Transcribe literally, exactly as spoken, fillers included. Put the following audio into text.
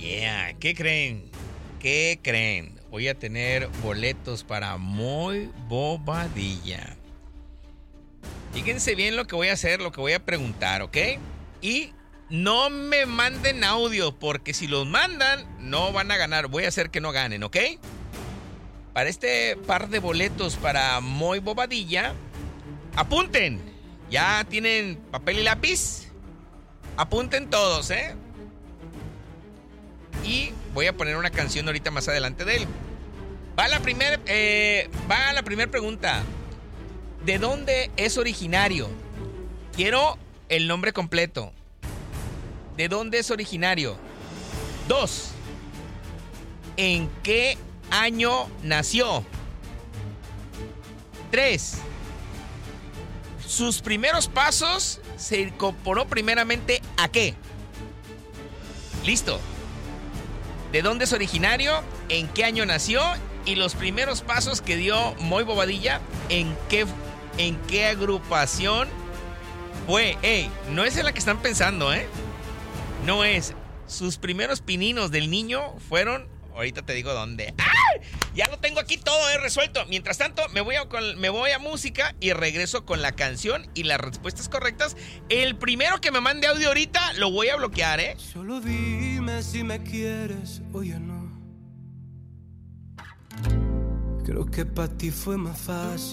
Yeah, ¿qué creen? ¿Qué creen? Voy a tener boletos para Muy Bobadilla. Fíjense bien lo que voy a hacer, lo que voy a preguntar, ¿ok? Y no me manden audio, porque si los mandan, no van a ganar. Voy a hacer que no ganen, ¿ok? Para este par de boletos para Muy Bobadilla, apunten. ¿Ya tienen papel y lápiz? Apunten todos, ¿eh? Y voy a poner una canción ahorita más adelante de él. Va la primera eh, va la primera pregunta. ¿De dónde es originario? Quiero el nombre completo. ¿De dónde es originario? Dos. ¿En qué año nació? Tres. Sus primeros pasos se incorporó primeramente ¿a qué? Listo. ¿De dónde es originario? ¿En qué año nació? Y los primeros pasos que dio Muy Bobadilla, ¿en qué, en qué agrupación fue? Ey, no es en la que están pensando, ¿eh? No es. Sus primeros pininos del niño fueron... Ahorita te digo dónde. ¡Ah! Ya lo tengo aquí todo, eh, resuelto. Mientras tanto, me voy, a, con, me voy a música y regreso con la canción y las respuestas correctas. El primero que me mande audio ahorita lo voy a bloquear, ¿eh? Solo dime si me quieres o ya no. Creo que para ti fue más fácil